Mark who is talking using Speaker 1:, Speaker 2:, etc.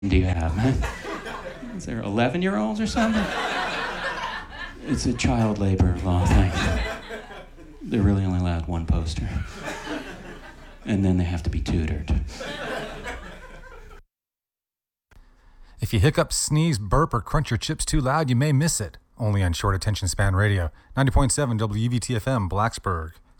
Speaker 1: do you have, man? Is there 11-year-olds or something? It's a child labor law thing. They're really only allowed one poster. And then they have to be tutored.
Speaker 2: If you hiccup, sneeze, burp, or crunch your chips too loud, you may miss it. Only on Short Attention Span Radio. 90.7 WVTFM, Blacksburg.